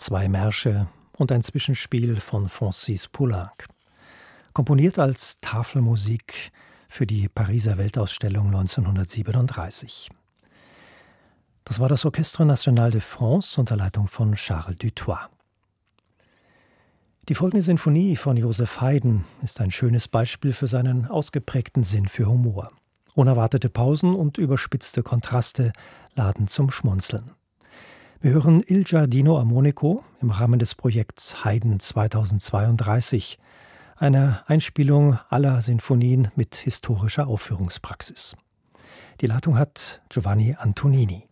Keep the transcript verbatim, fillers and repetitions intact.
zwei Märsche und ein Zwischenspiel von Francis Poulenc. Komponiert als Tafelmusik für die Pariser Weltausstellung neunzehnhundertsiebenunddreißig. Das war das Orchestre National de France unter Leitung von Charles Dutoit. Die folgende Sinfonie von Joseph Haydn ist ein schönes Beispiel für seinen ausgeprägten Sinn für Humor. Unerwartete Pausen und überspitzte Kontraste laden zum Schmunzeln. Wir hören Il Giardino Armonico im Rahmen des Projekts Haydn zweitausendzweiunddreißig, einer Einspielung aller Sinfonien mit historischer Aufführungspraxis. Die Leitung hat Giovanni Antonini.